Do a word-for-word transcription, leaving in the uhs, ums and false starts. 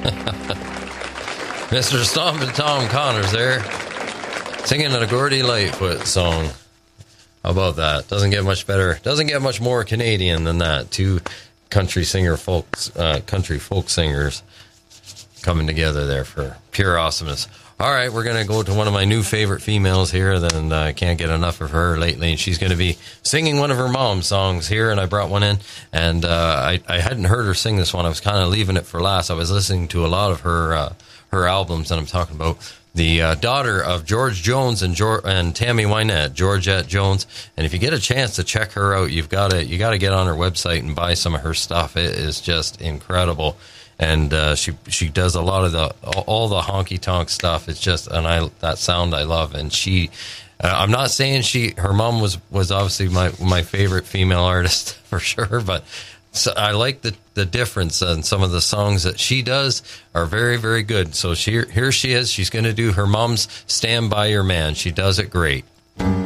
Mister Stompin' Tom Connors there, singing a Gordy Lightfoot song. How about that? Doesn't get much better. Doesn't get much more Canadian than that. Two country singer folks, uh, country folk singers coming together there for pure awesomeness. All right, we're going to go to one of my new favorite females here. Then I uh, can't get enough of her lately. And she's going to be singing one of her mom's songs here. And I brought one in. And uh, I, I hadn't heard her sing this one. I was kind of leaving it for last. I was listening to a lot of her uh, her albums that I'm talking about. The uh, daughter of George Jones and George, and Tammy Wynette, Georgette Jones. And if you get a chance to check her out, you've got to you got to get on her website and buy some of her stuff. It is just incredible. And uh, she she does a lot of the all the honky tonk stuff. It's just and I that sound I love. And she, uh, I'm not saying she her mom was was obviously my my favorite female artist for sure, but so I like the the difference. And some of the songs that she does are very very good. So she here she is. She's going to do her mom's "Stand by Your Man." She does it great.